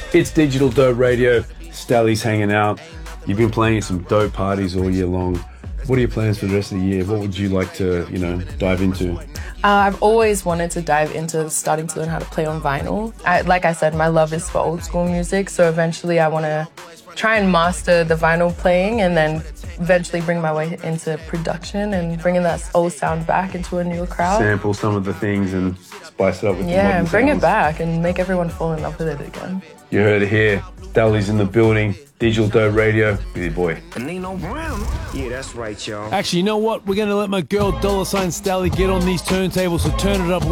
It's Digital Dope Radio. Stelly's hanging out. You've been playing at some dope parties all year long. What are your plans for the rest of the year? What would you like to, dive into? I've always wanted to dive into starting to learn how to play on vinyl. Like I said, my love is for old school music, so eventually I want to try and master the vinyl playing and then eventually bring my way into production and bringing that old sound back into a newer crowd. Sample some of the things and spice it up with the modern and bring sounds. it back and make everyone fall in love with it again. You heard it here. Stelly's in the building. Digital Dope Radio with your boy. Nino Brown. Yeah, that's right, y'all. Actually, you know what? We're going to let my girl $Stelly get on these turntables, so turn it up